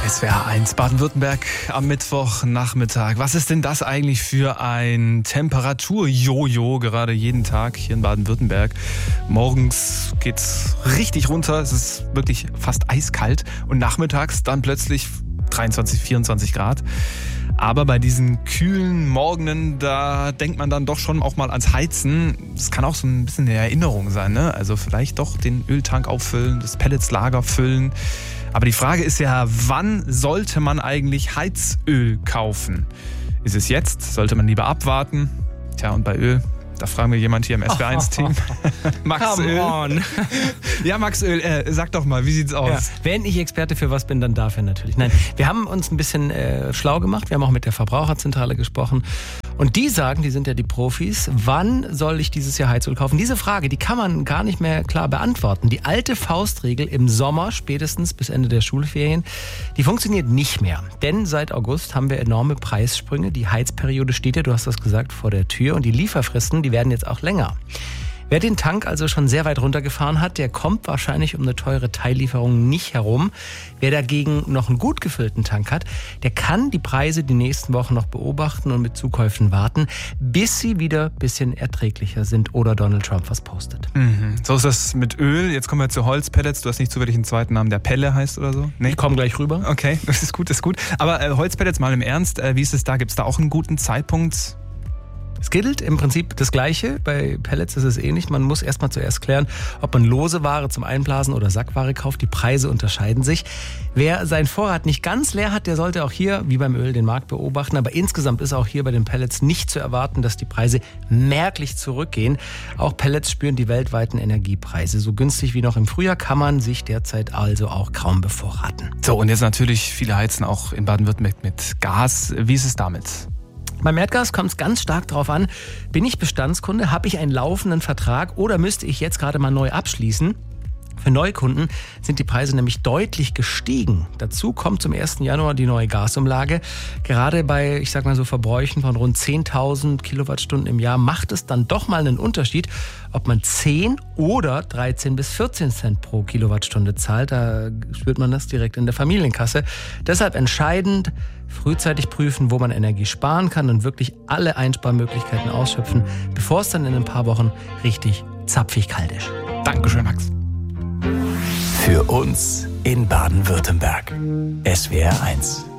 SWR 1 Baden-Württemberg am Mittwochnachmittag. Was ist denn das eigentlich für ein Temperatur-Jojo, gerade jeden Tag hier in Baden-Württemberg? Morgens geht's richtig runter, es ist wirklich fast eiskalt und nachmittags dann plötzlich 23, 24 Grad. Aber bei diesen kühlen Morgenen, da denkt man dann doch schon auch mal ans Heizen. Das kann auch so ein bisschen eine Erinnerung sein, ne? Also vielleicht doch den Öltank auffüllen, das Pelletslager füllen. Aber die Frage ist ja, wann sollte man eigentlich Heizöl kaufen? Ist es jetzt? Sollte man lieber abwarten? Tja, und bei Öl, da fragen wir jemand hier im SWR1-Team. Max Öl. Ja, Max Öl, sag doch mal, wie sieht's aus? Ja, wenn ich Experte für was bin, dann dafür natürlich. Nein, wir haben uns ein bisschen schlau gemacht. Wir haben auch mit der Verbraucherzentrale gesprochen. Und die sagen, die sind ja die Profis, wann soll ich dieses Jahr Heizöl kaufen? Diese Frage, die kann man gar nicht mehr klar beantworten. Die alte Faustregel im Sommer, spätestens bis Ende der Schulferien, die funktioniert nicht mehr. Denn seit August haben wir enorme Preissprünge. Die Heizperiode steht ja, du hast das gesagt, vor der Tür. Und die Lieferfristen, die werden jetzt auch länger. Wer den Tank also schon sehr weit runtergefahren hat, der kommt wahrscheinlich um eine teure Teillieferung nicht herum. Wer dagegen noch einen gut gefüllten Tank hat, der kann die Preise die nächsten Wochen noch beobachten und mit Zukäufen warten, bis sie wieder ein bisschen erträglicher sind oder Donald Trump was postet. Mhm. So ist das mit Öl. Jetzt kommen wir zu Holzpellets. Du hast nicht zufällig einen zweiten Namen, der Pelle heißt oder so? Nee? Ich komme gleich rüber. Okay, das ist gut, das ist gut. Aber Holzpellets mal im Ernst, wie ist es da? Gibt es da auch einen guten Zeitpunkt? Es gilt im Prinzip das Gleiche. Bei Pellets ist es ähnlich. Man muss erstmal zuerst klären, ob man lose Ware zum Einblasen oder Sackware kauft. Die Preise unterscheiden sich. Wer seinen Vorrat nicht ganz leer hat, der sollte auch hier, wie beim Öl, den Markt beobachten. Aber insgesamt ist auch hier bei den Pellets nicht zu erwarten, dass die Preise merklich zurückgehen. Auch Pellets spüren die weltweiten Energiepreise. So günstig wie noch im Frühjahr kann man sich derzeit also auch kaum bevorraten. So, und jetzt natürlich, viele heizen auch in Baden-Württemberg mit Gas. Wie ist es damit? Beim Erdgas kommt es ganz stark darauf an, bin ich Bestandskunde, habe ich einen laufenden Vertrag oder müsste ich jetzt gerade mal neu abschließen? Für Neukunden sind die Preise nämlich deutlich gestiegen. Dazu kommt zum 1. Januar die neue Gasumlage. Gerade bei, ich sag mal so, Verbräuchen von rund 10.000 Kilowattstunden im Jahr macht es dann doch mal einen Unterschied, ob man 10 oder 13 bis 14 Cent pro Kilowattstunde zahlt. Da spürt man das direkt in der Familienkasse. Deshalb entscheidend, frühzeitig prüfen, wo man Energie sparen kann und wirklich alle Einsparmöglichkeiten ausschöpfen, bevor es dann in ein paar Wochen richtig zapfig kalt ist. Dankeschön, Max. Für uns in Baden-Württemberg. SWR 1.